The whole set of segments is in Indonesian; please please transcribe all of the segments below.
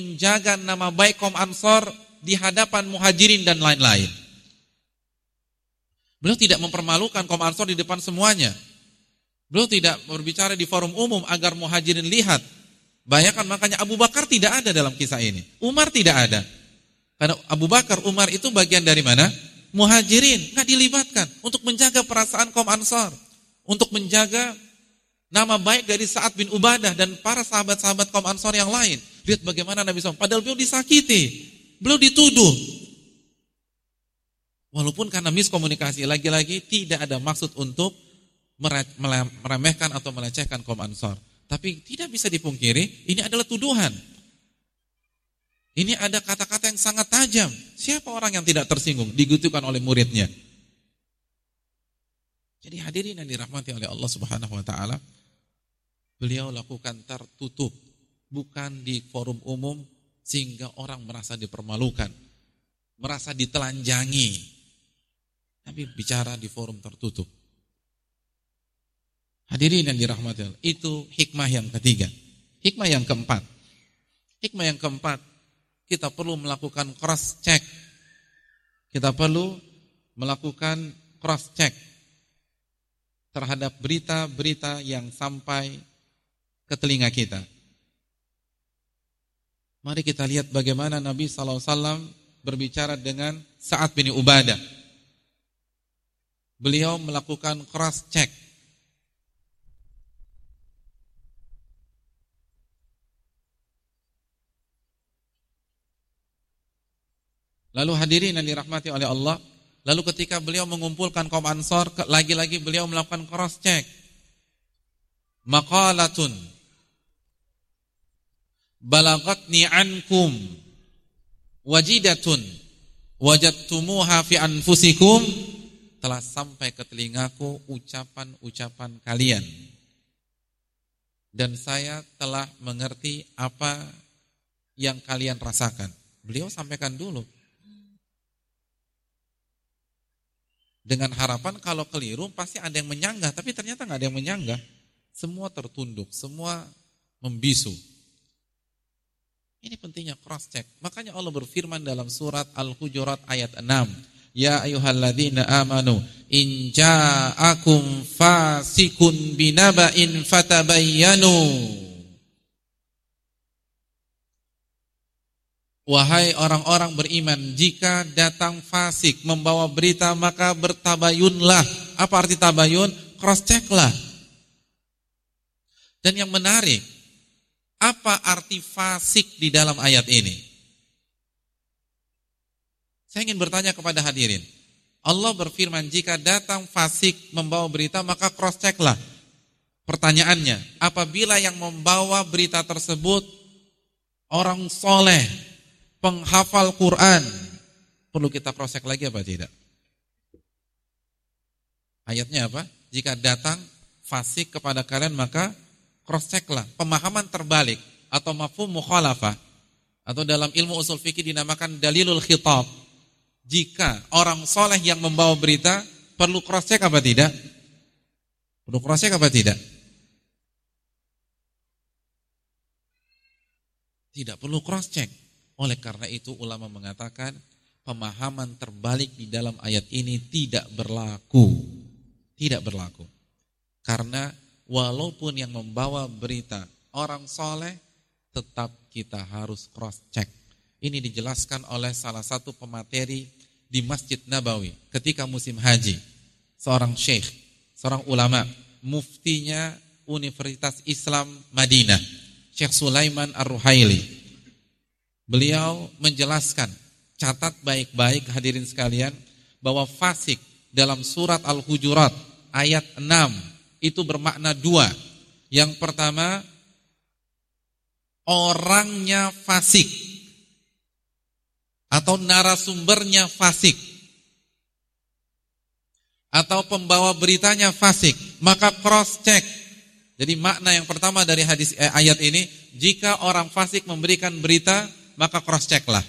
menjaga nama baik kaum Ansor di hadapan Muhajirin dan lain-lain. Beliau tidak mempermalukan kaum Ansor di depan semuanya. Beliau tidak berbicara di forum umum agar Muhajirin lihat. Bayangkan, makanya Abu Bakar tidak ada dalam kisah ini. Umar tidak ada. Karena Abu Bakar, Umar itu bagian dari mana? Muhajirin, nggak dilibatkan untuk menjaga perasaan kaum Ansor, untuk menjaga nama baik dari Sa'ad bin Ubadah dan para sahabat-sahabat kaum Ansor yang lain. Lihat bagaimana Nabi SAW, padahal beliau disakiti, beliau dituduh. Walaupun karena miskomunikasi, lagi-lagi tidak ada maksud untuk meremehkan atau melecehkan kaum Ansor. Tapi tidak bisa dipungkiri, ini adalah tuduhan. Ini ada kata-kata yang sangat tajam. Siapa orang yang tidak tersinggung digitukan oleh muridnya? Jadi hadirin yang dirahmati oleh Allah Subhanahu wa taala, beliau lakukan tertutup, bukan di forum umum sehingga orang merasa dipermalukan, merasa ditelanjangi. Tapi bicara di forum tertutup. Hadirin yang dirahmati Allah, itu hikmah yang ketiga. Hikmah yang keempat. Hikmah yang keempat, kita perlu melakukan cross check. Kita perlu melakukan cross check terhadap berita-berita yang sampai ke telinga kita. Mari kita lihat bagaimana Nabi SAW berbicara dengan Sa'ad bin Ubadah. Beliau melakukan cross check. Lalu hadirin yang dirahmati oleh Allah, lalu ketika beliau mengumpulkan kaum Ansor, lagi-lagi beliau melakukan cross check. Maqalatun balagatni ankum wajidatun wajadtumuha fi anfusikum, telah sampai ke telingaku ucapan-ucapan kalian dan saya telah mengerti apa yang kalian rasakan. Beliau sampaikan dulu dengan harapan kalau keliru pasti ada yang menyanggah, tapi ternyata nggak ada yang menyanggah. Semua tertunduk, semua membisu. Ini pentingnya cross check. Makanya Allah berfirman dalam surat Al-Hujurat ayat 6, Ya ayyuhalladzina amanu in ja'akum fasikun binaba'in fatabayyanu. Wahai orang-orang beriman, jika datang fasik membawa berita maka bertabayunlah. Apa arti tabayun? Cross checklah. Dan yang menarik, apa arti fasik di dalam ayat ini? Saya ingin bertanya kepada hadirin. Allah berfirman, jika datang fasik membawa berita maka cross checklah. Pertanyaannya, apabila yang membawa berita tersebut orang soleh, penghafal Quran, perlu kita cross check lagi apa tidak? Ayatnya apa? Jika datang fasik kepada kalian maka cross checklah. Pemahaman terbalik atau mafhum mukhalafah, atau dalam ilmu usul fikih dinamakan dalilul khitab. Jika orang soleh yang membawa berita, perlu cross check apa tidak? Perlu cross check apa tidak? Tidak perlu cross check. Oleh karena itu ulama mengatakan pemahaman terbalik di dalam ayat ini tidak berlaku. Tidak berlaku. Karena walaupun yang membawa berita orang soleh, tetap kita harus cross check. Ini dijelaskan oleh salah satu pemateri di Masjid Nabawi ketika musim haji. Seorang syekh, seorang ulama, muftinya Universitas Islam Madinah, Syekh Sulaiman Ar-Ruhaili. Beliau menjelaskan, catat baik-baik hadirin sekalian, bahwa fasik dalam surat Al-Hujurat ayat 6 itu bermakna dua. Yang pertama, orangnya fasik atau narasumbernya fasik atau pembawa beritanya fasik, maka cross check. Jadi makna yang pertama dari hadis ayat ini, jika orang fasik memberikan berita maka cross checklah.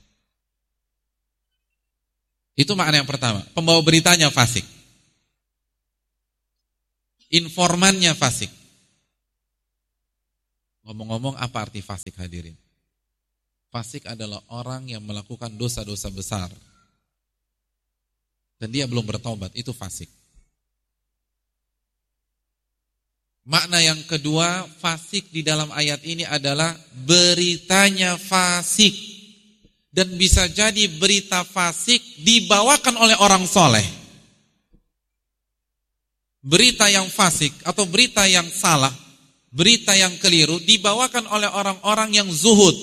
Itu makna yang pertama. Pembawa beritanya fasik, informannya fasik. Ngomong-ngomong, apa arti fasik hadirin? Fasik adalah orang yang melakukan dosa-dosa besar dan dia belum bertaubat, itu fasik. Makna yang kedua, fasik di dalam ayat ini adalah beritanya fasik. Dan bisa jadi berita fasik dibawakan oleh orang soleh. Berita yang fasik atau berita yang salah, berita yang keliru dibawakan oleh orang-orang yang zuhud,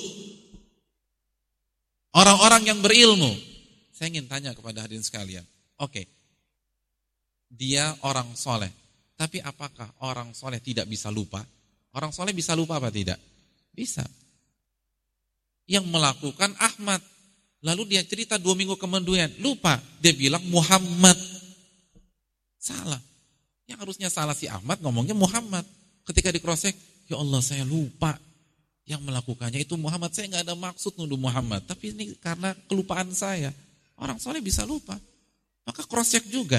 orang-orang yang berilmu. Saya ingin tanya kepada hadirin sekalian, oke, dia orang soleh, tapi apakah orang soleh tidak bisa lupa? Orang soleh bisa lupa apa tidak? Bisa. Yang melakukan Ahmad, lalu dia cerita 2 minggu kemudian, lupa, dia bilang Muhammad. Salah. Yang harusnya salah si Ahmad, ngomongnya Muhammad. Ketika di cross check, ya Allah saya lupa. Yang melakukannya itu Muhammad, saya gak ada maksud nuduh Muhammad, tapi ini karena kelupaan saya. Orang soleh bisa lupa, maka cross check juga.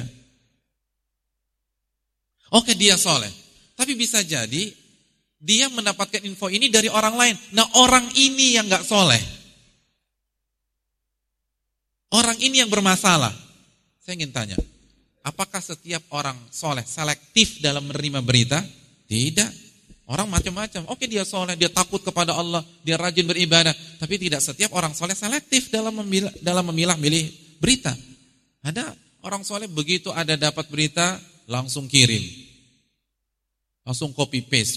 Oke, dia soleh, tapi bisa jadi dia mendapatkan info ini dari orang lain. Nah, orang ini yang gak soleh, orang ini yang bermasalah. Saya ingin tanya, apakah setiap orang soleh selektif dalam menerima berita? Tidak. Orang macam-macam. Oke, dia soleh, dia takut kepada Allah, dia rajin beribadah, tapi tidak setiap orang soleh selektif dalam memilah-milih berita. Ada orang soleh begitu ada dapat berita langsung kirim, langsung copy paste.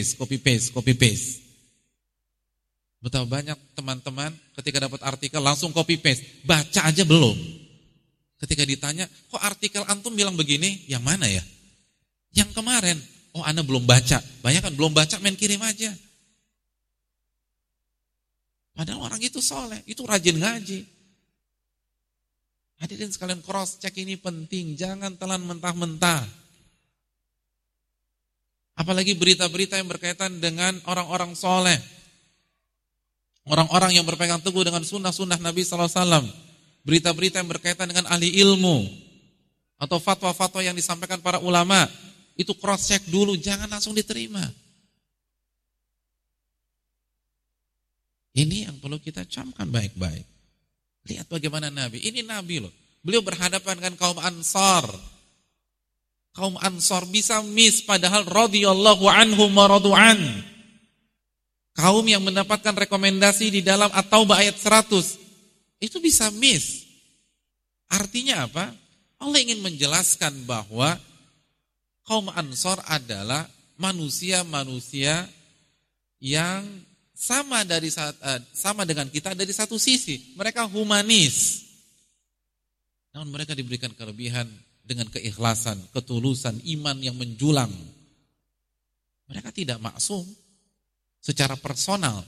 Betapa banyak teman-teman ketika dapat artikel langsung copy paste, baca aja belum. Ketika ditanya, kok artikel antum bilang begini, yang mana ya? Yang kemarin. Oh, ana belum baca. Banyak kan belum baca, main kirim aja. Padahal orang itu soleh, itu rajin ngaji. Hadirin sekalian, cross check ini penting, jangan telan mentah-mentah. Apalagi berita-berita yang berkaitan dengan orang-orang soleh, orang-orang yang berpegang teguh dengan sunnah-sunnah Nabi SAW. Berita-berita yang berkaitan dengan ahli ilmu atau fatwa-fatwa yang disampaikan para ulama, itu cross check dulu, jangan langsung diterima. Ini yang perlu kita camkan baik-baik. Lihat bagaimana Nabi, ini Nabi loh, beliau berhadapan dengan kaum Ansar. Kaum Ansar bisa miss, padahal radhiyallahu anhum wa radu'an. Kaum yang mendapatkan rekomendasi di dalam At-Taubah ayat 100, itu bisa miss. Artinya apa? Allah ingin menjelaskan bahwa kaum Ansar adalah manusia-manusia yang sama dengan kita dari satu sisi. Mereka humanis. Namun mereka diberikan kelebihan dengan keikhlasan, ketulusan, iman yang menjulang. Mereka tidak maksum secara personal.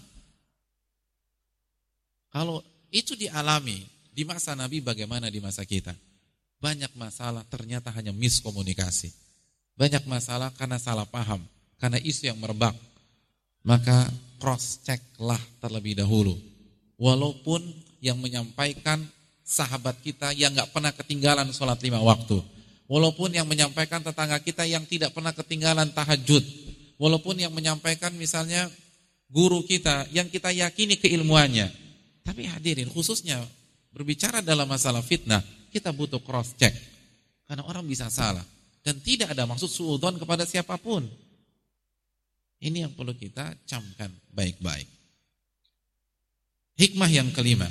Kalau itu dialami di masa Nabi, bagaimana di masa kita? Banyak masalah ternyata hanya miskomunikasi. Banyak masalah karena salah paham, karena isu yang merebak. Maka cross checklah terlebih dahulu. Walaupun yang menyampaikan sahabat kita yang gak pernah ketinggalan sholat 5 waktu. Walaupun yang menyampaikan tetangga kita yang tidak pernah ketinggalan tahajud. Walaupun yang menyampaikan misalnya guru kita yang kita yakini keilmuannya. Tapi hadirin, khususnya berbicara dalam masalah fitnah, kita butuh cross check. Karena orang bisa salah. Dan tidak ada maksud suudzon kepada siapapun. Ini yang perlu kita camkan baik-baik. Hikmah yang kelima.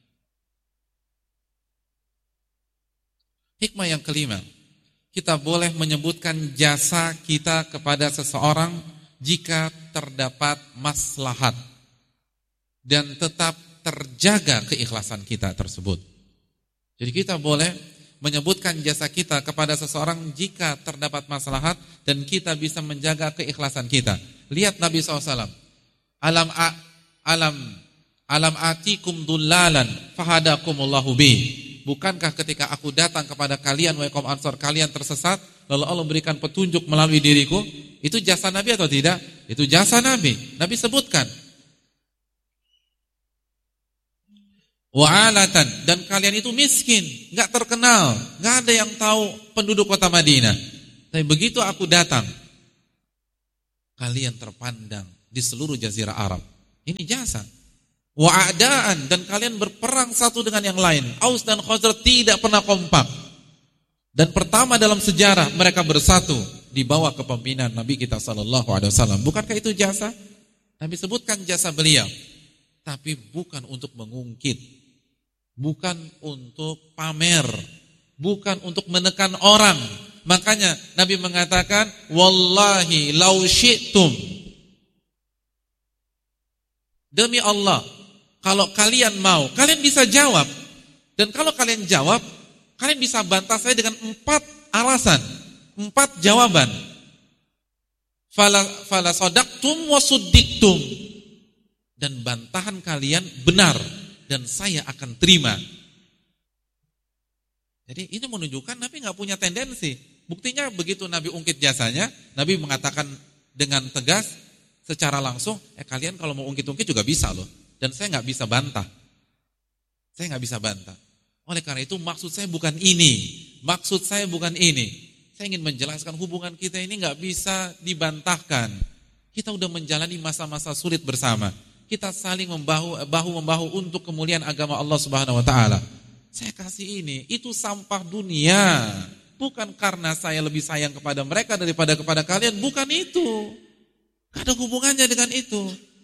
Hikmah yang kelima, kita boleh menyebutkan jasa kita kepada seseorang jika terdapat maslahat dan tetap terjaga keikhlasan kita tersebut. Jadi kita boleh menyebutkan jasa kita kepada seseorang jika terdapat maslahat dan kita bisa menjaga keikhlasan kita. Lihat Nabi SAW. Alam atikum dullalan fahadakumullahu bi. Bukankah ketika aku datang kepada kalian wahai kaum Ansar, kalian tersesat, lalu Allah memberikan petunjuk melalui diriku? Itu jasa Nabi atau tidak? Itu jasa Nabi. Nabi sebutkan. Wa'alatan, dan kalian itu miskin, gak terkenal, gak ada yang tahu penduduk kota Madinah. Tapi begitu aku datang, kalian terpandang di seluruh jazirah Arab. Ini jasa. wa'adaan, dan kalian berperang satu dengan yang lain. Aus dan Khazraj tidak pernah kompak. Dan pertama dalam sejarah mereka bersatu di bawah kepemimpinan Nabi kita sallallahu alaihi wasallam. Bukankah itu jasa? Nabi sebutkan jasa beliau. Tapi bukan untuk mengungkit, bukan untuk pamer, bukan untuk menekan orang. Makanya Nabi mengatakan, wallahi law syi'tum, demi Allah, kalau kalian mau, kalian bisa jawab. Dan kalau kalian jawab, kalian bisa bantah saya dengan 4 alasan, 4 jawaban. Fala sadaqtum wa suddiktum. Dan bantahan kalian benar dan saya akan terima. Jadi ini menunjukkan Nabi nggak punya tendensi. Buktinya begitu Nabi ungkit jasanya, Nabi mengatakan dengan tegas secara langsung, kalian kalau mau ungkit-ungkit juga bisa loh. Dan saya nggak bisa bantah. Saya nggak bisa bantah. Oleh karena itu maksud saya bukan ini. Maksud saya bukan ini. Saya ingin menjelaskan hubungan kita ini nggak bisa dibantahkan. Kita udah menjalani masa-masa sulit bersama. Kita saling bahu-membahu untuk kemuliaan agama Allah Subhanahu wa taala. Saya kasih ini, itu sampah dunia. Bukan karena saya lebih sayang kepada mereka daripada kepada kalian, bukan itu. Gak ada hubungannya dengan itu.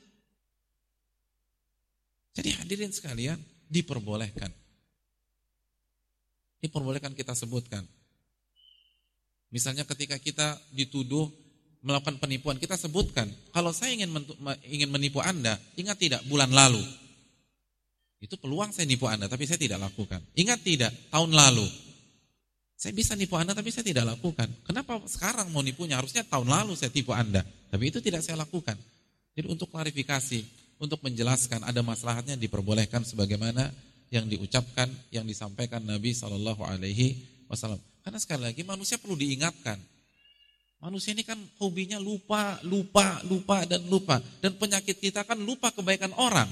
Jadi hadirin sekalian, diperbolehkan. Diperbolehkan kita sebutkan. Misalnya ketika kita dituduh melakukan penipuan, kita sebutkan, kalau saya ingin menipu Anda, ingat tidak bulan lalu? Itu peluang saya nipu Anda, tapi saya tidak lakukan. Ingat tidak, tahun lalu saya bisa nipu Anda, tapi saya tidak lakukan. Kenapa sekarang mau nipunya? Harusnya tahun lalu saya tipu Anda, tapi itu tidak saya lakukan. Jadi untuk klarifikasi, untuk menjelaskan ada maslahatnya diperbolehkan sebagaimana yang diucapkan, yang disampaikan Nabi SAW. Karena sekali lagi manusia perlu diingatkan. Manusia ini kan hobinya lupa. Dan penyakit kita kan lupa kebaikan orang.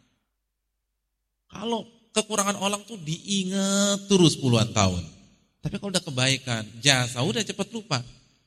Kalau kekurangan orang tuh diingat terus puluhan tahun. Tapi kalau udah kebaikan, jasa, udah cepat lupa.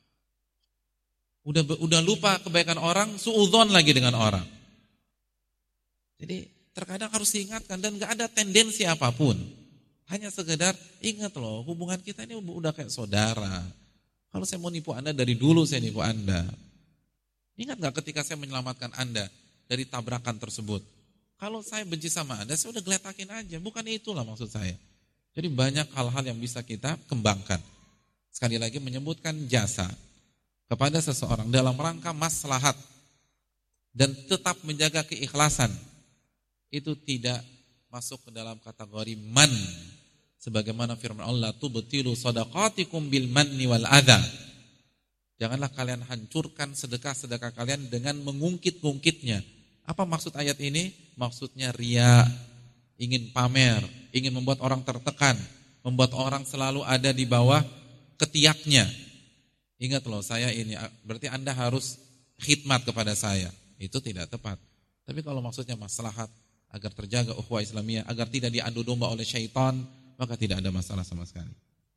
Udah lupa kebaikan orang, suudzon lagi dengan orang. Jadi terkadang harus diingatkan dan gak ada tendensi apapun. Hanya sekedar ingat loh, hubungan kita ini udah kayak saudara. Kalau saya mau nipu Anda dari dulu saya nipu Anda. Ingat gak ketika saya menyelamatkan Anda dari tabrakan tersebut? Kalau saya benci sama Anda, saya udah geletakin aja. Bukan itulah maksud saya. Jadi banyak hal-hal yang bisa kita kembangkan. Sekali lagi menyebutkan jasa kepada seseorang dalam rangka maslahat dan tetap menjaga keikhlasan. Itu tidak masuk ke dalam kategori man. Sebagaimana firman Allah, tubtilu shadaqatikum bil manni wal adha. Janganlah kalian hancurkan sedekah-sedekah kalian dengan mengungkit-ungkitnya. Apa maksud ayat ini? Maksudnya riya, ingin pamer, ingin membuat orang tertekan, membuat orang selalu ada di bawah ketiaknya. Ingat loh, saya ini, berarti Anda harus khidmat kepada saya. Itu tidak tepat. Tapi kalau maksudnya maslahat, agar terjaga ukhuwah Islamiyah, agar tidak diadu domba oleh syaitan, maka tidak ada masalah sama sekali.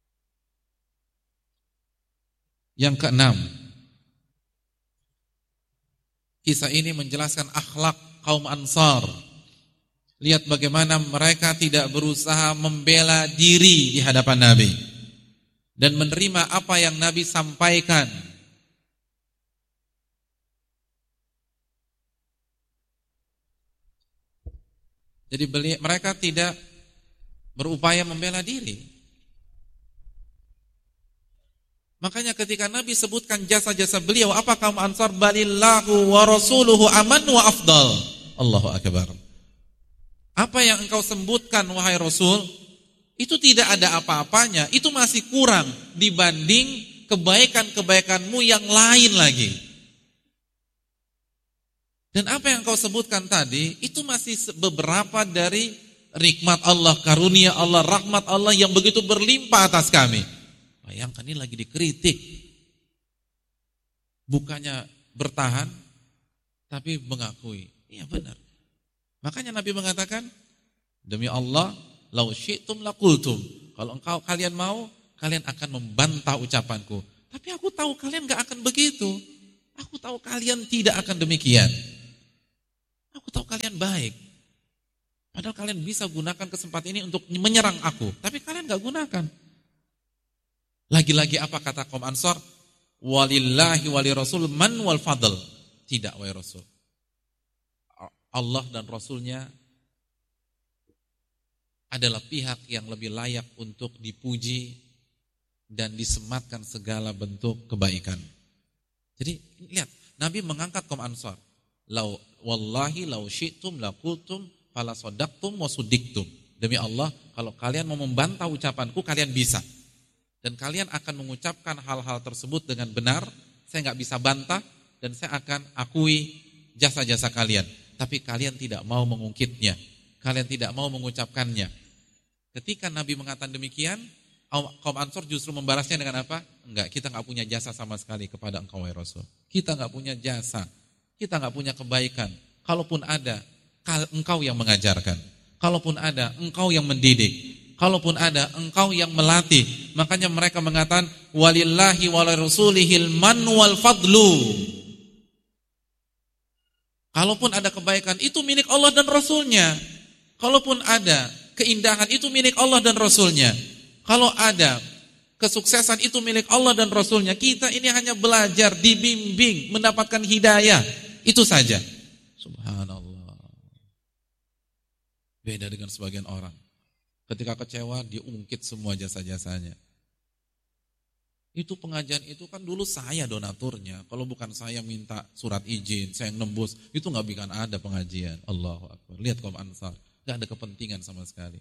Yang keenam, kisah ini menjelaskan akhlak kaum Ansar. Lihat bagaimana mereka tidak berusaha membela diri di hadapan Nabi dan menerima apa yang Nabi sampaikan. Jadi mereka tidak berupaya membela diri. Makanya ketika Nabi sebutkan jasa-jasa beliau, apa kaum Ansar? Balillahu wa rasuluhu aman wa afdal. Allahu akbar. Apa yang engkau sebutkan wahai Rasul, itu tidak ada apa-apanya, itu masih kurang dibanding kebaikan-kebaikanmu yang lain lagi. Dan apa yang engkau sebutkan tadi, itu masih beberapa dari nikmat Allah, karunia Allah, rahmat Allah yang begitu berlimpah atas kami. Bayangkan ini lagi dikritik. Bukannya bertahan, tapi mengakui. Iya benar. Makanya Nabi mengatakan, demi Allah, lau syi'tum laqultum. Kalau kalian mau, kalian akan membantah ucapanku. Tapi aku tahu kalian gak akan begitu. Aku tahu kalian tidak akan demikian. Aku tahu kalian baik. Padahal kalian bisa gunakan kesempatan ini untuk menyerang aku, tapi kalian gak gunakan. Lagi-lagi apa kata kaum Ansor? Walillahi wali rasul man wal fadl. Tidak, wahai Rasul. Allah dan Rasulnya adalah pihak yang lebih layak untuk dipuji dan disematkan segala bentuk kebaikan. Jadi lihat, Nabi mengangkat kaum Ansor. Wallahi lau syi'tum lakultum fala sadaqtum wa suddiqtum. Demi Allah, kalau kalian mau membantah ucapanku, kalian bisa. Dan kalian akan mengucapkan hal-hal tersebut dengan benar. Saya nggak bisa bantah dan saya akan akui jasa-jasa kalian. Tapi kalian tidak mau mengungkitnya. Kalian tidak mau mengucapkannya. Ketika Nabi mengatakan demikian, kaum Ansor justru membalasnya dengan apa? Enggak, kita nggak punya jasa sama sekali kepada engkau, wahai Rasul. Kita nggak punya jasa. Kita nggak punya kebaikan. Kalaupun ada, engkau yang mengajarkan. Kalaupun ada, engkau yang mendidik. Kalaupun ada, engkau yang melatih. Makanya mereka mengatakan walillahi wa rasulihil man wal fadlu. Kalaupun ada kebaikan, itu milik Allah dan Rasulnya. Kalaupun ada keindahan, itu milik Allah dan Rasulnya. Kalau ada kesuksesan, itu milik Allah dan Rasulnya. Kita ini hanya belajar, dibimbing, mendapatkan hidayah. Itu saja. Subhanallah. Beda dengan sebagian orang. Ketika kecewa, diungkit semua jasa-jasanya. Itu pengajian itu kan dulu saya donaturnya. Kalau bukan saya minta surat izin, saya yang nembus, itu gak bikin ada pengajian. Allahu Akbar. Lihat kaum Ansar, gak ada kepentingan sama sekali.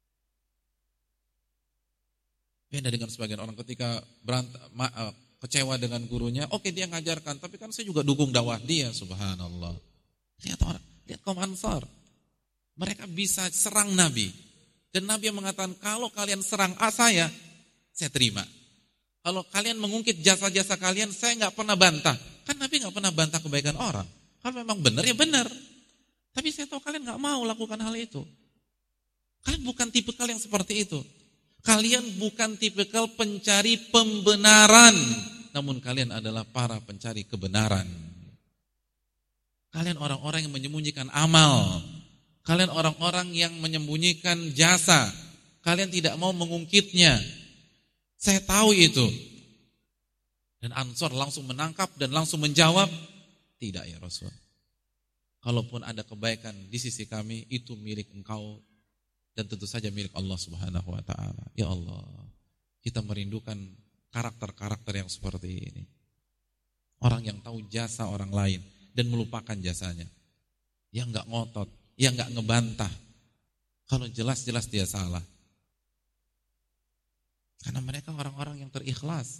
Beda dengan sebagian orang ketika kecewa dengan gurunya, oke dia ngajarkan, tapi kan saya juga dukung dakwah dia. Subhanallah. Lihat kaum Ansar. Mereka bisa serang Nabi. Dan Nabi yang mengatakan, kalau kalian serang saya terima. Kalau kalian mengungkit jasa-jasa kalian, saya nggak pernah bantah. Kan Nabi nggak pernah bantah kebaikan orang. Kalau memang benar, ya benar. Tapi saya tahu kalian nggak mau lakukan hal itu. Kalian bukan tipikal yang seperti itu. Kalian bukan tipikal pencari pembenaran. Namun kalian adalah para pencari kebenaran. Kalian orang-orang yang menyembunyikan amal. Kalian orang-orang yang menyembunyikan jasa. Kalian tidak mau mengungkitnya. Saya tahu itu. Dan Ansor langsung menangkap dan langsung menjawab, tidak ya Rasul. Kalaupun ada kebaikan di sisi kami, itu milik engkau. Dan tentu saja milik Allah Subhanahu wa ta'ala. Ya Allah, kita merindukan karakter-karakter yang seperti ini. Orang yang tahu jasa orang lain dan melupakan jasanya. Yang gak ngotot, yang gak ngebantah. Kalau jelas-jelas dia salah. Karena mereka orang-orang yang terikhlas.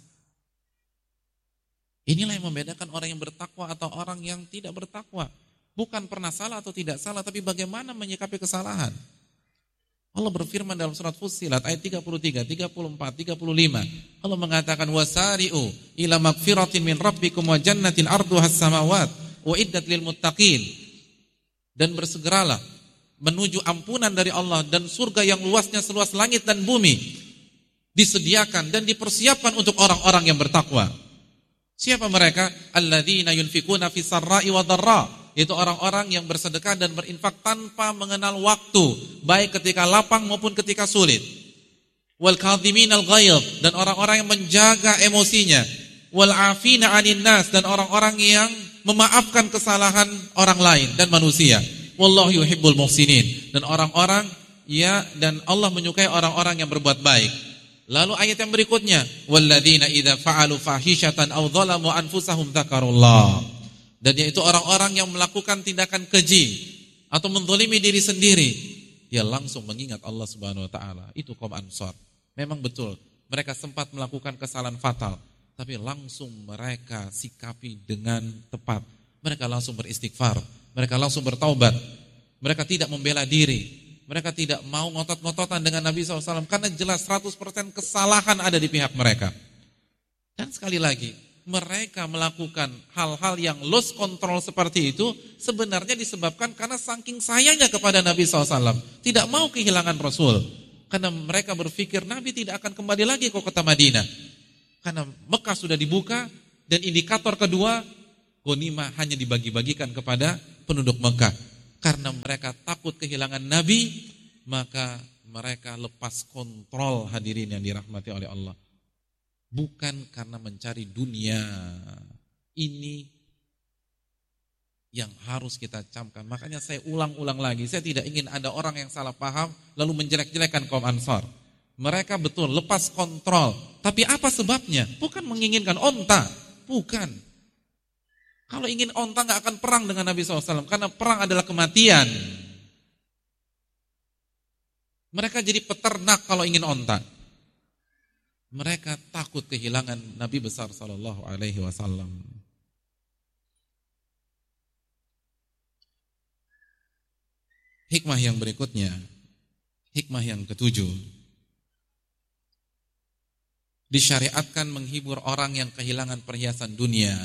Inilah yang membedakan orang yang bertakwa atau orang yang tidak bertakwa. Bukan pernah salah atau tidak salah, tapi bagaimana menyikapi kesalahan. Allah berfirman dalam surat Fussilat ayat 33, 34, 35. Allah mengatakan wasari'u ila magfiratin min rabbikum wa jannatin arduhas samawat wa iddat lil muttaqin. Dan bersegeralah menuju ampunan dari Allah dan surga yang luasnya seluas langit dan bumi disediakan dan dipersiapkan untuk orang-orang yang bertakwa. Siapa mereka? Alladzina yunfikuna fis sarra'i wa dharra. Itu orang-orang yang bersedekah dan berinfak tanpa mengenal waktu, baik ketika lapang maupun ketika sulit. Wal kadhiminal ghaidh, dan orang-orang yang menjaga emosinya. Wal afina 'anil nas, dan orang-orang yang memaafkan kesalahan orang lain dan manusia. Wallahu yuhibbul muhsinin, dan orang-orang dan Allah menyukai orang-orang yang berbuat baik. Lalu ayat yang berikutnya, walladzina idza fa'alu fahishatan aw dzalamu anfusahum dzakarullah. Dan yaitu orang-orang yang melakukan tindakan keji atau menzalimi diri sendiri, dia langsung mengingat Allah Subhanahu wa taala. Itu kaum Ansar. Memang betul, mereka sempat melakukan kesalahan fatal, tapi langsung mereka sikapi dengan tepat. Mereka langsung beristighfar, mereka langsung bertaubat. Mereka tidak membela diri, mereka tidak mau ngotot-ngototan dengan Nabi SAW, karena jelas 100% kesalahan ada di pihak mereka. Dan sekali lagi, mereka melakukan hal-hal yang lost control seperti itu sebenarnya disebabkan karena saking sayangnya kepada Nabi SAW, tidak mau kehilangan Rasul. Karena mereka berpikir Nabi tidak akan kembali lagi ke kota Madinah, karena Mekah sudah dibuka. Dan indikator kedua, ghanimah hanya dibagi-bagikan kepada penduduk Mekah. Karena mereka takut kehilangan Nabi, maka mereka lepas kontrol, hadirin yang dirahmati oleh Allah. Bukan karena mencari dunia. Ini yang harus kita camkan. Makanya saya ulang-ulang lagi, saya tidak ingin ada orang yang salah paham lalu menjelek-jelekan kaum Ansar. Mereka betul lepas kontrol. Tapi apa sebabnya? Bukan menginginkan onta, bukan. Kalau ingin onta gak akan perang dengan Nabi SAW, karena perang adalah kematian. Mereka jadi peternak kalau ingin onta. Mereka takut kehilangan Nabi besar sallallahu alaihi wasallam. Hikmah yang berikutnya, hikmah yang ketujuh. Disyariatkan menghibur orang yang kehilangan perhiasan dunia.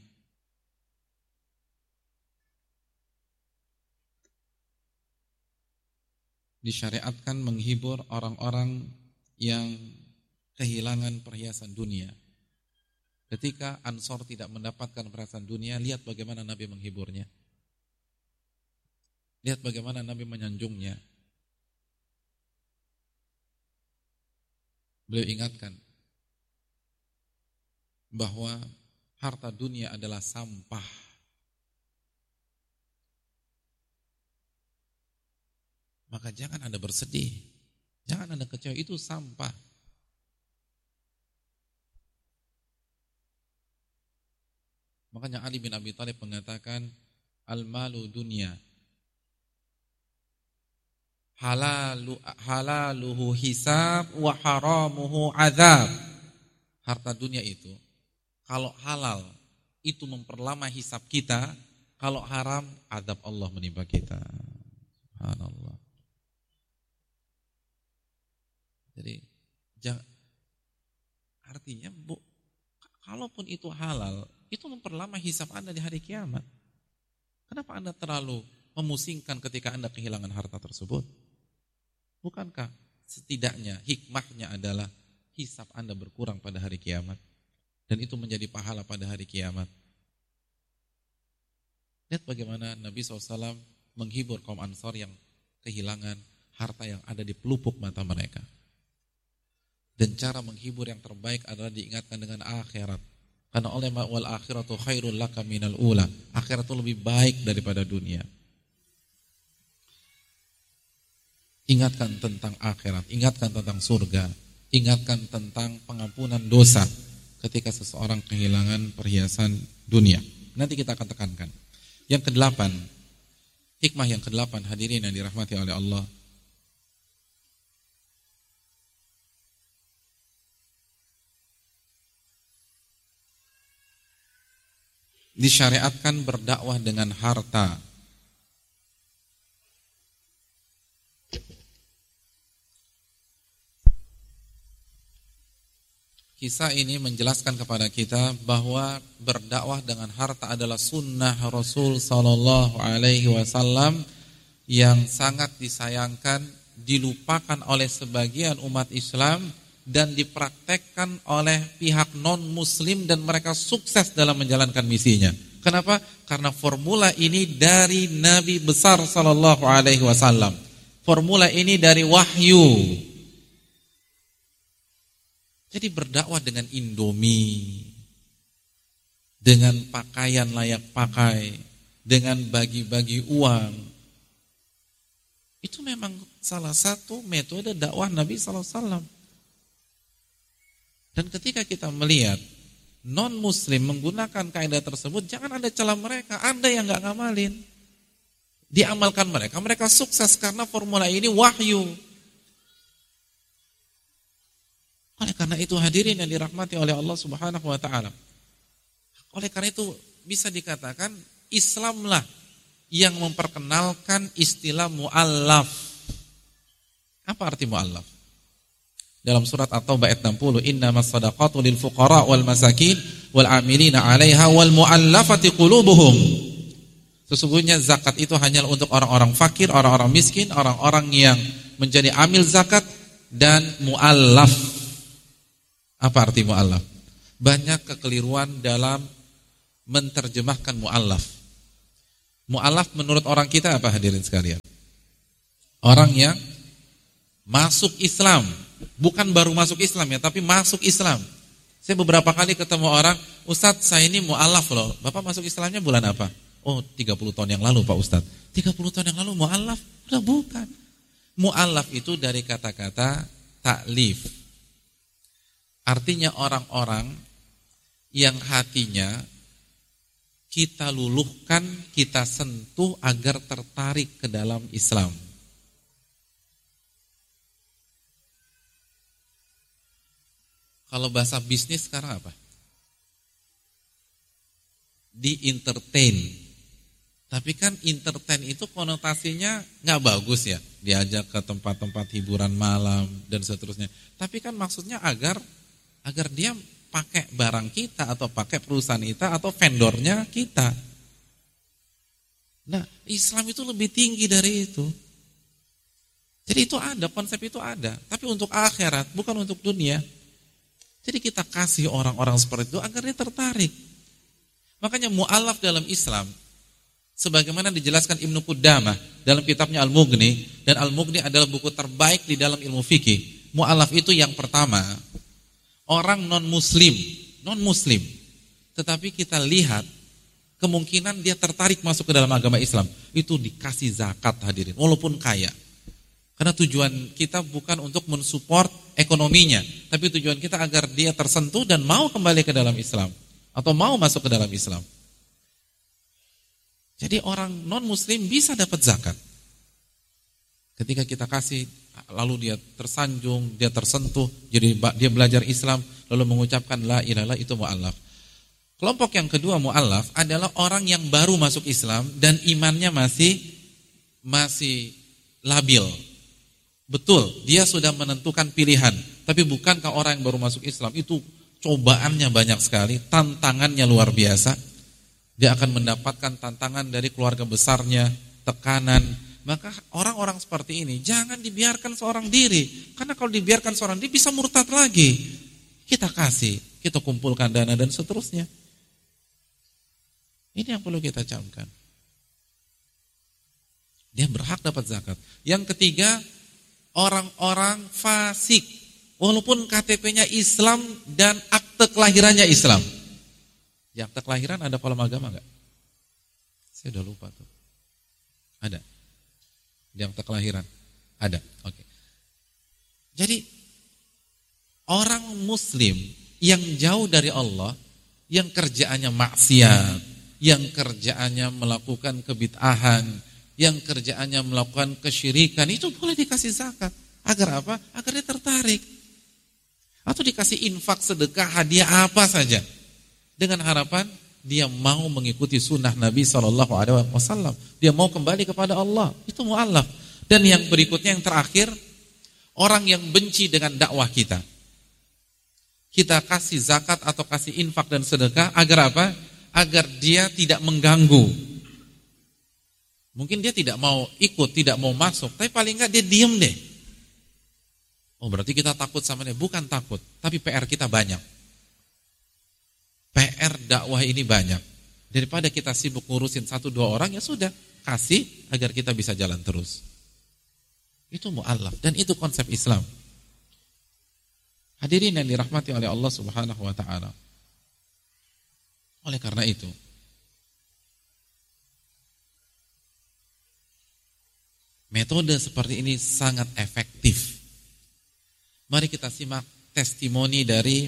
Disyariatkan menghibur orang-orang yang kehilangan perhiasan dunia. Ketika Ansor tidak mendapatkan perhiasan dunia, lihat bagaimana Nabi menghiburnya. Lihat bagaimana Nabi menyanjungnya. Beliau ingatkan bahwa harta dunia adalah sampah. Maka jangan Anda bersedih, jangan Anda kecewa, itu sampah. Makanya Ali bin Abi Thalib mengatakan, al-malu dunya, halaluhu hisab wa haramuhu azab. Harta dunia itu, kalau halal itu memperlama hisab kita, kalau haram azab Allah menimpa kita. Subhanallah. Jadi artinya kalaupun itu halal, itu memperlama hisab Anda di hari kiamat. Kenapa Anda terlalu memusingkan ketika Anda kehilangan harta tersebut? Bukankah setidaknya hikmahnya adalah hisab Anda berkurang pada hari kiamat, dan itu menjadi pahala pada hari kiamat. Lihat bagaimana Nabi SAW menghibur kaum Ansar yang kehilangan harta yang ada di pelupuk mata mereka. Dan cara menghibur yang terbaik adalah diingatkan dengan akhirat. Karena oleh wal akhiratu khairul laka minal ula. Akhirat itu lebih baik daripada dunia. Ingatkan tentang akhirat, ingatkan tentang surga, ingatkan tentang pengampunan dosa ketika seseorang kehilangan perhiasan dunia. Nanti kita akan tekankan. Yang kedelapan, hikmah yang kedelapan, hadirin yang dirahmati oleh Allah. Disyariatkan berdakwah dengan harta. Kisah ini menjelaskan kepada kita bahwa berdakwah dengan harta adalah sunnah Rasul Sallallahu Alaihi Wasallam yang sangat disayangkan, dilupakan oleh sebagian umat Islam dan dipraktekkan oleh pihak non-muslim, dan mereka sukses dalam menjalankan misinya. Kenapa? Karena formula ini dari Nabi besar Sallallahu Alaihi Wasallam. Formula ini dari wahyu. Jadi berdakwah dengan Indomie, dengan pakaian layak pakai, dengan bagi-bagi uang, itu memang salah satu metode dakwah Nabi Sallallahu Alaihi Wasallam. Dan ketika kita melihat non-muslim menggunakan kaidah tersebut, jangan Anda celah mereka, Anda yang gak ngamalin. Diamalkan mereka, mereka sukses karena formula ini wahyu. Oleh karena itu hadirin yang dirahmati oleh Allah Subhanahu wa taala. Oleh karena itu bisa dikatakan Islamlah yang memperkenalkan istilah mu'allaf. Apa arti mu'allaf? Dalam surat At-Taubah ayat 60, innamas shadaqatu lil fuqara wal masakin wal 'amilina 'alaiha wal mu'allafati qulubuhum. Sesungguhnya zakat itu hanya untuk orang-orang fakir, orang-orang miskin, orang-orang yang menjadi amil zakat, dan mu'allaf. Apa arti mu'allaf? Banyak kekeliruan dalam menterjemahkan mu'allaf. Mu'alaf menurut orang kita apa hadirin sekalian? Orang yang masuk Islam, bukan baru masuk Islam ya, tapi masuk Islam. Saya beberapa kali ketemu orang, Ustadz saya ini mu'alaf loh, Bapak masuk Islamnya bulan apa? Oh 30 tahun yang lalu Pak Ustadz. 30 tahun yang lalu mu'alaf? Udah bukan. Mu'alaf itu dari kata-kata ta'lif. Artinya orang-orang yang hatinya kita luluhkan, kita sentuh agar tertarik ke dalam Islam. Kalau bahasa bisnis sekarang apa? Di-entertain. Tapi kan entertain itu konotasinya gak bagus ya. Diajak ke tempat-tempat hiburan malam dan seterusnya. Tapi kan maksudnya agar dia pakai barang kita atau pakai perusahaan kita atau vendornya kita. Nah, Islam itu lebih tinggi dari itu. Jadi itu ada, konsep itu ada. Tapi untuk akhirat, bukan untuk dunia. Jadi kita kasih orang-orang seperti itu agar dia tertarik. Makanya mu'alaf dalam Islam, sebagaimana dijelaskan Ibnu Qudamah dalam kitabnya Al-Mughni, dan Al-Mughni adalah buku terbaik di dalam ilmu fikih. Mu'alaf itu yang pertama, orang non-muslim, tetapi kita lihat kemungkinan dia tertarik masuk ke dalam agama Islam, itu dikasih zakat hadirin, walaupun kaya. Karena tujuan kita bukan untuk mensupport ekonominya, tapi tujuan kita agar dia tersentuh dan mau kembali ke dalam Islam atau mau masuk ke dalam Islam. Jadi orang non-muslim bisa dapat zakat. Ketika kita kasih, lalu dia tersanjung, dia tersentuh, jadi dia belajar Islam, lalu mengucapkan la ilaha illallah, itu mu'alaf. Kelompok yang kedua mu'alaf adalah orang yang baru masuk Islam dan imannya masih labil. Betul, dia sudah menentukan pilihan, tapi bukankah orang yang baru masuk Islam itu cobaannya banyak sekali, tantangannya luar biasa. Dia akan mendapatkan tantangan dari keluarga besarnya, tekanan. Maka orang-orang seperti ini jangan dibiarkan seorang diri, karena kalau dibiarkan seorang diri bisa murtad lagi. Kita kasih, kita kumpulkan dana dan seterusnya. Ini yang perlu kita camkan. Dia berhak dapat zakat. Yang ketiga, orang-orang fasik, walaupun KTP-nya Islam dan akte kelahirannya Islam. Di akte kelahiran ada kolam agama enggak? Saya udah lupa tuh. Ada. Di akte kelahiran ada. Oke. Jadi orang muslim yang jauh dari Allah, yang kerjaannya maksiat, yang kerjaannya melakukan kebid'ahan, yang kerjaannya melakukan kesyirikan, itu boleh dikasih zakat. Agar apa? Agar dia tertarik. Atau dikasih infak, sedekah, hadiah apa saja, dengan harapan dia mau mengikuti sunnah Nabi SAW. Dia mau kembali kepada Allah. Itu mu'alaf. Dan yang berikutnya, yang terakhir, orang yang benci dengan dakwah kita. Kita kasih zakat atau kasih infak dan sedekah agar apa? Agar dia tidak mengganggu. Mungkin dia tidak mau ikut, tidak mau masuk, tapi paling enggak dia diem deh. Oh, berarti kita takut sama dia. Bukan takut, tapi PR kita banyak. PR dakwah ini banyak. Daripada kita sibuk ngurusin 1-2 orang, ya sudah, kasih agar kita bisa jalan terus. Itu mu'alaf, dan itu konsep Islam. Hadirin yang dirahmati oleh Allah Subhanahu wa ta'ala. Oleh karena itu, metode seperti ini sangat efektif. Mari kita simak testimoni dari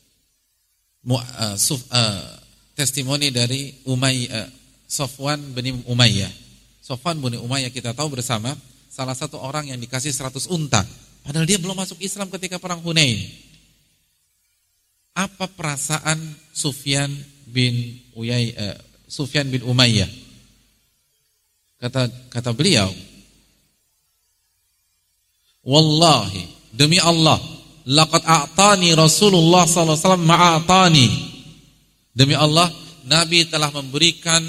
Safwan bin Umayyah. Safwan bin Umayyah kita tahu bersama, salah satu orang yang dikasih 100 unta. Padahal dia belum masuk Islam ketika perang Hunain. Apa perasaan Sufyan bin Umayyah? Kata beliau, wallahi, demi Allah, laqad a'tani Rasulullah sallallahu alaihi wasallam ma'atani. Demi Allah, Nabi telah memberikan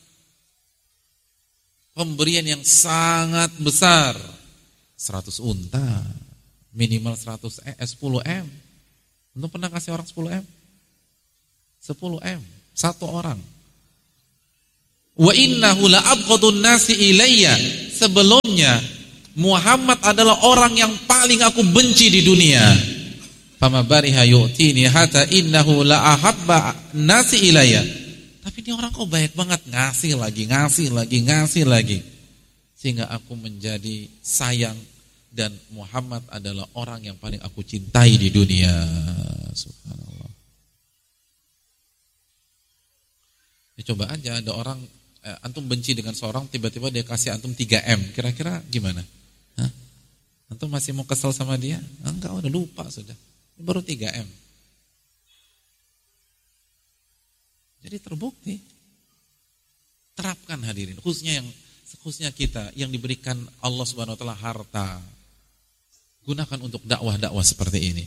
pemberian yang sangat besar. 100 unta, minimal 10M. Untuk pernah kasih orang 10M? 10M, satu orang. Wa innahu la abghadun nasi ilayya. Sebelumnya Muhammad adalah orang yang paling aku benci di dunia. Fama bariha yu'tini hatta innahu la ahabba nasi ilayya. Tapi ini orang kok baik banget, ngasih lagi. Sehingga aku menjadi sayang, dan Muhammad adalah orang yang paling aku cintai di dunia. Subhanallah. Ya, coba aja ada orang, antum benci dengan seorang, tiba-tiba dia kasih antum 3M. Kira-kira gimana? Hah? Antum masih mau kesel sama dia? Enggak, udah lupa sudah. Ini baru 3M. Jadi terbukti. Terapkan hadirin, khususnya kita yang diberikan Allah Subhanahu wa taala harta. Gunakan untuk dakwah-dakwah seperti ini.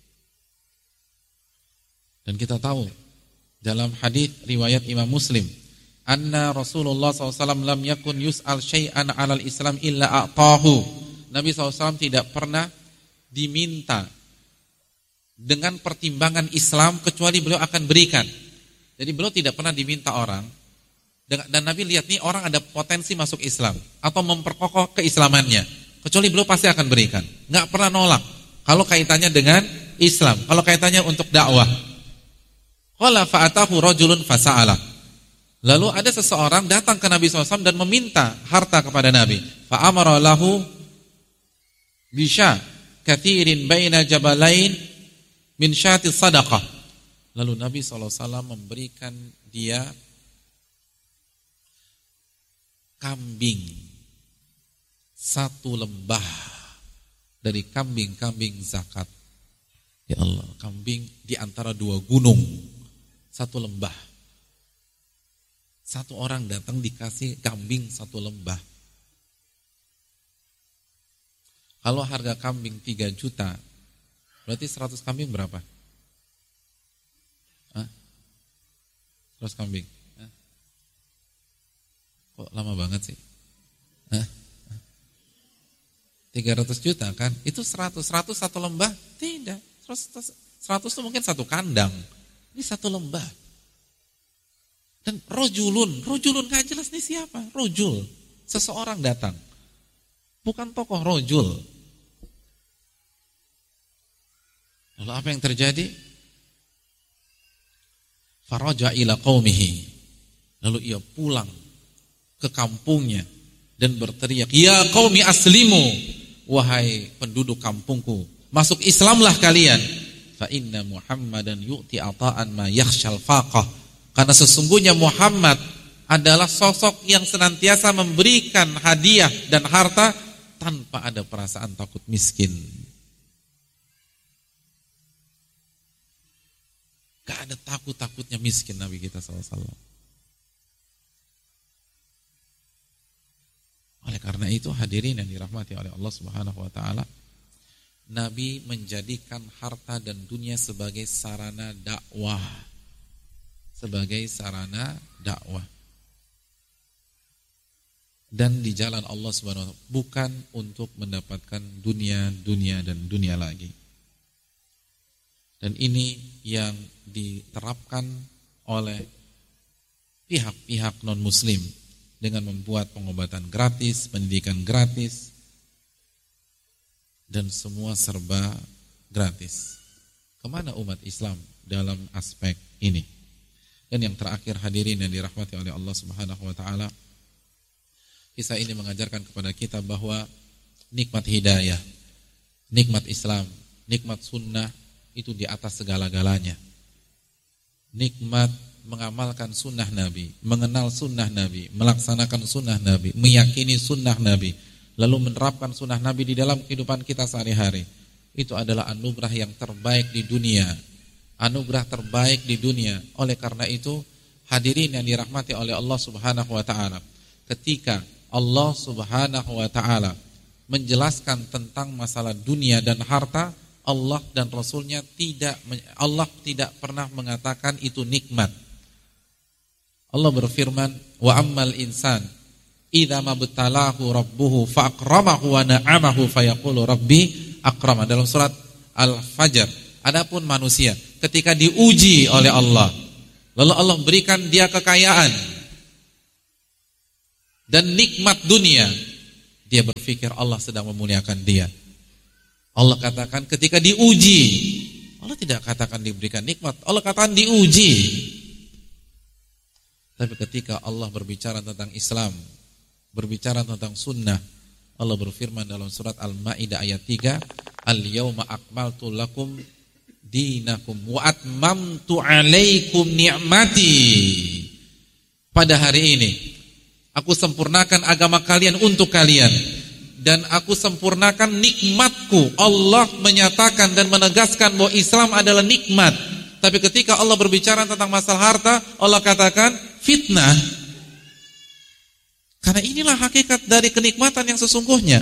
Dan kita tahu dalam hadis riwayat Imam Muslim, anna Rasulullah SAW lam yakun yus'al syai'an 'alal Islam illa a'tahu. Nabi SAW tidak pernah diminta dengan pertimbangan Islam kecuali beliau akan berikan. Jadi beliau tidak pernah diminta orang, dan Nabi lihat nih orang ada potensi masuk Islam atau memperkokoh keislamannya, kecuali beliau pasti akan berikan. Nggak pernah nolak kalau kaitannya dengan Islam, kalau kaitannya untuk dakwah. Qala fa'atahu rajulun fasa'ala. Lalu ada seseorang datang ke Nabi SAW dan meminta harta kepada Nabi. Fa'amara lahu bisha kathirin baina jabalain min syati sadaqah. Lalu Nabi SAW memberikan dia kambing, satu lembah dari kambing-kambing zakat. Ya Allah, kambing di antara dua gunung, satu lembah. Satu orang datang dikasih kambing satu lembah. Kalau harga kambing 3 juta, berarti 100 kambing berapa? 100 kambing. Kok lama banget sih? 300 juta kan? Itu 100 satu lembah? Tidak. 100 itu mungkin satu kandang. Ini satu lembah. Dan rojulun gak jelas nih siapa? Rojul, seseorang datang. Bukan tokoh, rojul. Lalu apa yang terjadi? Faraja ila qaumihi. Lalu ia pulang ke kampungnya dan berteriak, "Ya qaumi aslimu, wahai penduduk kampungku, masuk Islamlah kalian. Fa inna Muhammadan yu'ti ata'an ma yakhshal faqah." Karena sesungguhnya Muhammad adalah sosok yang senantiasa memberikan hadiah dan harta tanpa ada perasaan takut miskin. Gak ada takut-takutnya miskin Nabi kita SAW. Oleh karena itu hadirin yang dirahmati oleh Allah Subhanahu wa taala, Nabi menjadikan harta dan dunia sebagai sarana dakwah. Sebagai sarana dakwah. Dan di jalan Allah Subhanahu wa taala, bukan untuk mendapatkan dunia dan dunia lagi. Dan ini yang diterapkan oleh pihak-pihak non-muslim dengan membuat pengobatan gratis, pendidikan gratis, dan semua serba gratis. Kemana umat Islam dalam aspek ini? Dan yang terakhir hadirin yang dirahmati oleh Allah Subhanahu wa taala, kisah ini mengajarkan kepada kita bahwa nikmat hidayah, nikmat Islam, nikmat sunnah itu di atas segala-galanya. Nikmat mengamalkan sunnah Nabi, mengenal sunnah Nabi, melaksanakan sunnah Nabi, meyakini sunnah Nabi, lalu menerapkan sunnah Nabi di dalam kehidupan kita sehari-hari. Itu adalah anugerah yang terbaik di dunia. Anugerah terbaik di dunia. Oleh karena itu, hadirin yang dirahmati oleh Allah Subhanahu wa taala, ketika Allah Subhanahu wa taala menjelaskan tentang masalah dunia dan harta, Allah dan Rasulnya Allah tidak pernah mengatakan itu nikmat. Allah berfirman, wa ammal insan idza mabtalahu rabbuhu faakramahu wa na'amahu fayaqulu rabbi akrama, dalam surat Al-Fajr. Adapun manusia ketika diuji oleh Allah, lalu Allah berikan dia kekayaan, dan nikmat dunia, dia berpikir Allah sedang memuliakan dia. Allah katakan ketika diuji, Allah tidak katakan diberikan nikmat, Allah katakan diuji. Tapi ketika Allah berbicara tentang Islam, berbicara tentang sunnah, Allah berfirman dalam surat Al-Maidah ayat 3, Al-yawma akmaltu lakum dinakum wa atmamtu alaikum ni'mati. Pada hari ini aku sempurnakan agama kalian untuk kalian, dan aku sempurnakan nikmatku. Allah menyatakan dan menegaskan bahwa Islam adalah nikmat. Tapi ketika Allah berbicara tentang masalah harta, Allah katakan fitnah. Karena inilah hakikat dari kenikmatan yang sesungguhnya.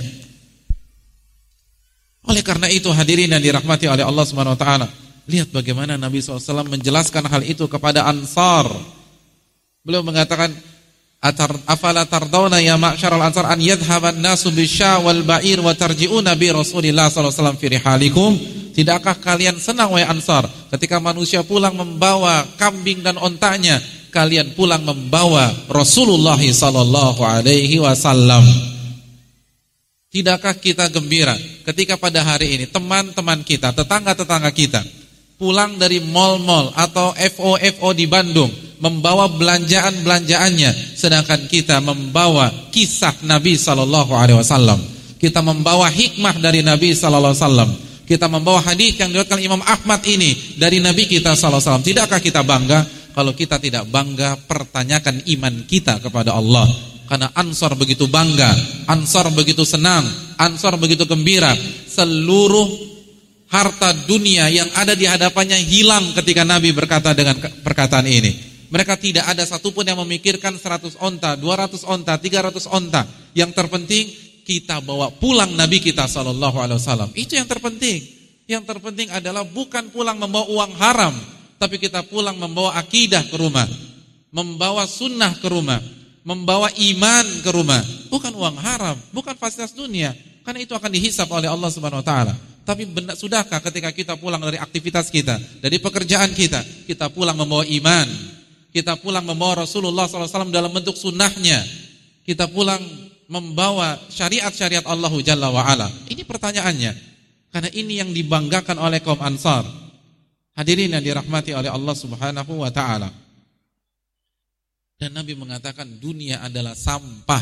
Oleh karena itu hadirin yang dirahmati oleh Allah Subhanahu wa taala, lihat bagaimana Nabi SAW menjelaskan hal itu kepada Ansar. Beliau mengatakan, afala tardawna ya ma'syaral ansar an yadhhaban nasu bisya wal ba'ir wa tarji'una bi Rasulillah sallallahu alaihi wasallam fi rihalikum. Tidakkah kalian senang wahai Ansar ketika manusia pulang membawa kambing dan ontanya, kalian pulang membawa Rasulullah sallallahu alaihi wasallam? Tidakkah kita gembira ketika pada hari ini teman-teman kita, tetangga-tetangga kita pulang dari mal-mal atau FO di Bandung membawa belanjaan-belanjaannya, sedangkan kita membawa kisah Nabi sallallahu alaihi wasallam. Kita membawa hikmah dari Nabi sallallahu alaihi wasallam. Kita membawa hadis yang diriwayatkan Imam Ahmad ini dari Nabi kita sallallahu alaihi wasallam. Tidakkah kita bangga? Kalau kita tidak bangga, pertanyakan iman kita kepada Allah. Karena Ansar begitu bangga, Ansar begitu senang, Ansar begitu gembira. Seluruh harta dunia yang ada di hadapannya hilang ketika Nabi berkata dengan perkataan ini. Mereka tidak ada satupun yang memikirkan 100 onta, 200 onta, 300 onta. Yang terpenting kita bawa pulang Nabi kita sallallahu alaihi wasallam. Itu yang terpenting. Yang terpenting adalah bukan pulang membawa uang haram, tapi kita pulang membawa akidah ke rumah, membawa sunnah ke rumah, membawa iman ke rumah. Bukan uang haram, bukan fasilitas dunia, karena itu akan dihisab oleh Allah Subhanahu wa taala. Tapi sudahkah ketika kita pulang dari aktivitas kita, dari pekerjaan kita, kita pulang membawa iman, kita pulang membawa Rasulullah SAW dalam bentuk sunnahnya, kita pulang membawa syariat-syariat Allah Jalla wa'ala? Ini pertanyaannya. Karena ini yang dibanggakan oleh kaum Ansar. Hadirin yang dirahmati oleh Allah Subhanahu wa ta'ala. Dan Nabi mengatakan dunia adalah sampah.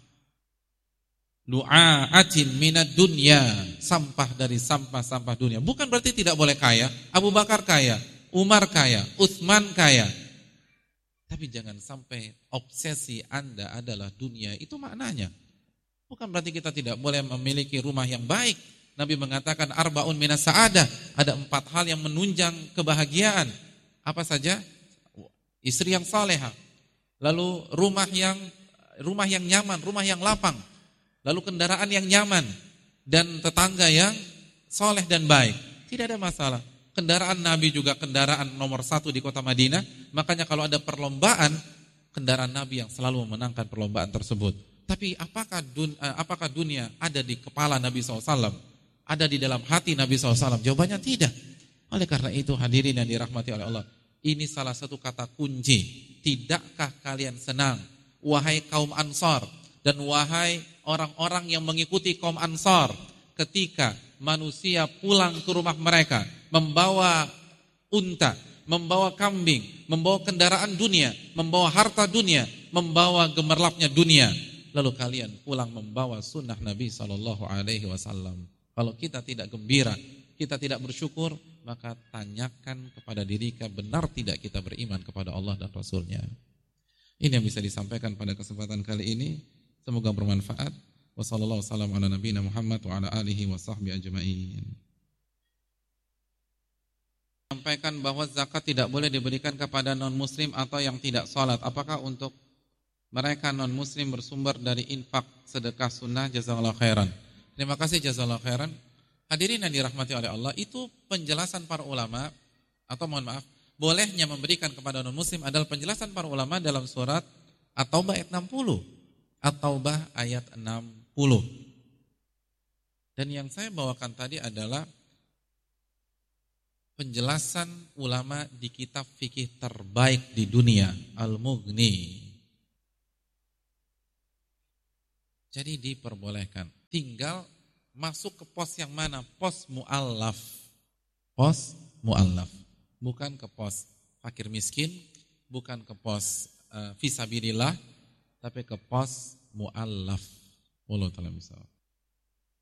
Lu'a'atin minad dunya, sampah dari sampah-sampah dunia. Bukan berarti tidak boleh kaya. Abu Bakar kaya, Umar kaya, Utsman kaya. Tapi jangan sampai obsesi Anda adalah dunia. Itu maknanya. Bukan berarti kita tidak boleh memiliki rumah yang baik. Nabi mengatakan arba'un minas sa'adah. Ada 4 hal yang menunjang kebahagiaan. Apa saja? Istri yang salehah. Lalu rumah yang nyaman, rumah yang lapang. Lalu kendaraan yang nyaman. Dan tetangga yang soleh dan baik. Tidak ada masalah. Kendaraan Nabi juga kendaraan nomor 1 di kota Madinah. Makanya kalau ada perlombaan, kendaraan Nabi yang selalu memenangkan perlombaan tersebut. Tapi apakah dunia ada di kepala Nabi SAW? Ada di dalam hati Nabi SAW? Jawabannya tidak. Oleh karena itu hadirin yang dirahmati oleh Allah, ini salah satu kata kunci. Tidakkah kalian senang, wahai kaum Ansar, dan wahai orang-orang yang mengikuti kaum Ansar, ketika manusia pulang ke rumah mereka membawa unta, membawa kambing, membawa kendaraan dunia, membawa harta dunia, membawa gemerlapnya dunia, lalu kalian pulang membawa sunnah Nabi SAW. Kalau kita tidak gembira, kita tidak bersyukur, maka tanyakan kepada diri kita, benar tidak kita beriman kepada Allah dan Rasulnya. Ini yang bisa disampaikan pada kesempatan kali ini. Semoga bermanfaat. Wassallallahu wasallam ala nabiyina Muhammad wa ala alihi wa sahbihi ajma'in. Sampaikan bahwa zakat tidak boleh diberikan kepada non-muslim atau yang tidak sholat. Apakah untuk mereka non-muslim bersumber dari infak sedekah sunnah? Jazakallahu khairan. Terima kasih, jazakallahu khairan. Hadirin yang dirahmati oleh Allah, itu penjelasan para ulama, atau mohon maaf, bolehnya memberikan kepada non-muslim adalah penjelasan para ulama dalam surat At-Taubah ayat 60. At-Taubah ayat 60. Dan yang saya bawakan tadi adalah penjelasan ulama di kitab fikih terbaik di dunia, Al-Mughni. Jadi diperbolehkan. Tinggal masuk ke pos yang mana? Pos mu'allaf. Pos mu'allaf. Bukan ke pos fakir miskin, bukan ke pos fisabilillah, tapi ke pos mu'allaf. Wallahu ta'ala misal.